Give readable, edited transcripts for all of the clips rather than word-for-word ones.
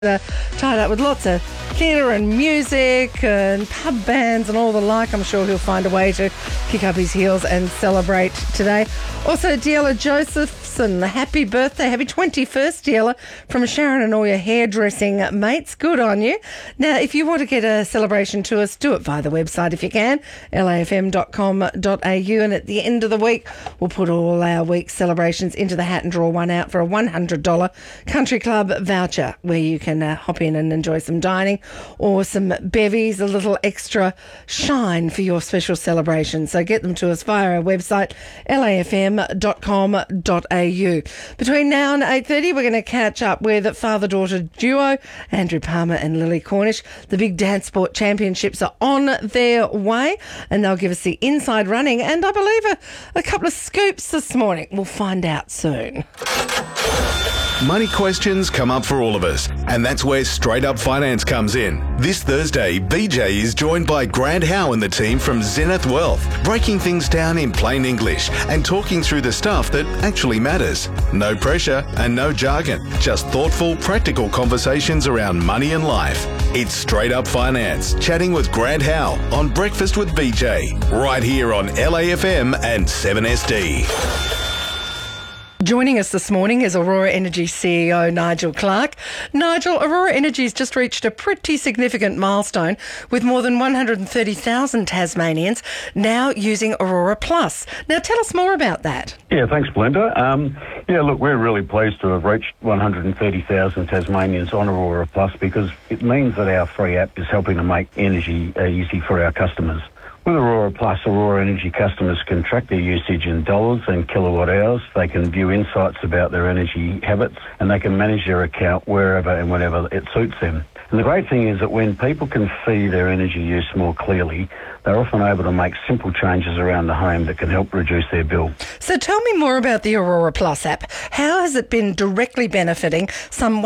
Tied up with lots of theatre and music and pub bands and all the like. I'm sure he'll find a way to kick up his heels and celebrate today. Also, Diella Josephson, happy birthday. Happy 21st, Diella, from Sharon and all your hairdressing mates. Good on you. Now, if you want to get a celebration to us, do it via the website if you can, lafm.com.au. And at the end of the week, we'll put all our week's celebrations into the hat and draw one out for a $100 country club voucher where you can hop in and enjoy some dining or some bevies, a little extra shine for your special celebration. So get them to us via our website, lafm.com.au. Between now and 8:30, we're going to catch up with father-daughter duo Andrew Palmer and Lily Cornish. The big dance sport championships are on their way and they'll give us the inside running and I believe a couple of scoops this morning. We'll find out soon. Money questions come up for all of us, and that's where Straight Up Finance comes in. This Thursday, BJ is joined by Grant Howe and the team from Zenith Wealth, breaking things down in plain English and talking through the stuff that actually matters. No pressure and no jargon, just thoughtful, practical conversations around money and life. It's Straight Up Finance, chatting with Grant Howe on Breakfast with BJ, right here on LAFM and 7SD. Joining us this morning is Aurora Energy CEO Nigel Clark. Nigel, Aurora Energy's just reached a pretty significant milestone with more than 130,000 Tasmanians now using Aurora Plus. Now tell us more about that. Yeah, thanks, Belinda. Look, we're really pleased to have reached 130,000 Tasmanians on Aurora Plus because it means that our free app is helping to make energy easy for our customers. With Aurora Plus, Aurora Energy customers can track their usage in dollars and kilowatt hours. They can view insights about their energy habits and they can manage their account wherever and whenever it suits them. And the great thing is that when people can see their energy use more clearly, they're often able to make simple changes around the home that can help reduce their bill. So tell me more about the Aurora Plus app. How has it been directly benefiting some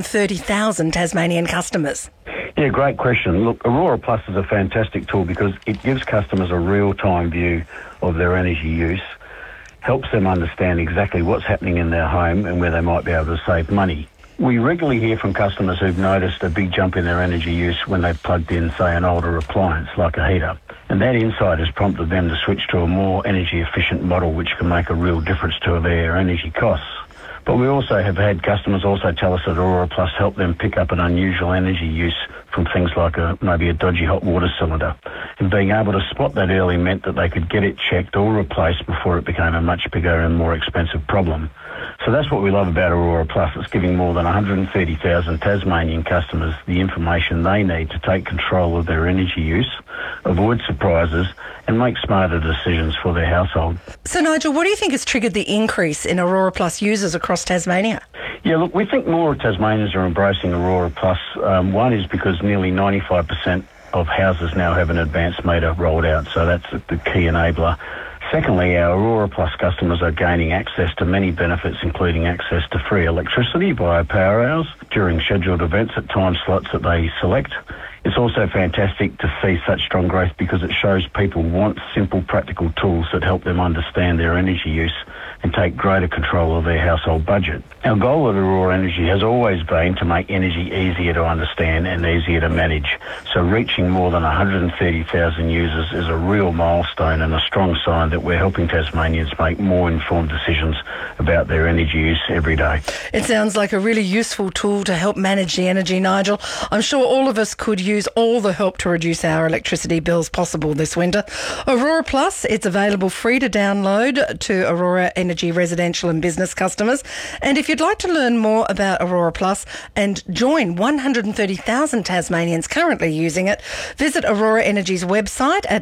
130,000 Tasmanian customers? Yeah, great question. Look, Aurora Plus is a fantastic tool because it gives customers a real-time view of their energy use, helps them understand exactly what's happening in their home and where they might be able to save money. We regularly hear from customers who've noticed a big jump in their energy use when they've plugged in, say, an older appliance like a heater. And that insight has prompted them to switch to a more energy-efficient model which can make a real difference to their energy costs. But we also have had customers also tell us that Aurora Plus helped them pick up an unusual energy use from things like maybe a dodgy hot water cylinder. And being able to spot that early meant that they could get it checked or replaced before it became a much bigger and more expensive problem. So that's what we love about Aurora Plus. It's giving more than 130,000 Tasmanian customers the information they need to take control of their energy use, avoid surprises, and make smarter decisions for their household. So, Nigel, what do you think has triggered the increase in Aurora Plus users across Tasmania? Yeah, look, we think more Tasmanians are embracing Aurora Plus. One is because nearly 95% of houses now have an advanced meter rolled out, so that's the key enabler. Secondly, our Aurora Plus customers are gaining access to many benefits, including access to free electricity via power hours during scheduled events at time slots that they select. It's also fantastic to see such strong growth because it shows people want simple, practical tools that help them understand their energy use and take greater control of their household budget. Our goal at Aurora Energy has always been to make energy easier to understand and easier to manage. So reaching more than 130,000 users is a real milestone and a strong sign that we're helping Tasmanians make more informed decisions about their energy use every day. It sounds like a really useful tool to help manage the energy, Nigel. I'm sure all of us could use all the help to reduce our electricity bills possible this winter. Aurora Plus, it's available free to download to Aurora Energy residential and business customers. And if you'd like to learn more about Aurora Plus and join 130,000 Tasmanians currently using it, visit Aurora Energy's website at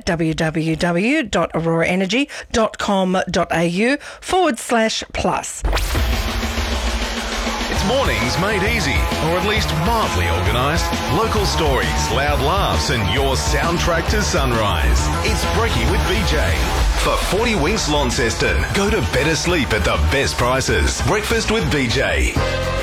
www.auroraenergy.com.au/plus. It's mornings made easy, or at least mildly organised. Local stories, loud laughs, and your soundtrack to sunrise. It's Breaky with BJ. For 40 Winks Launceston, go to better sleep at the best prices. Breakfast with BJ.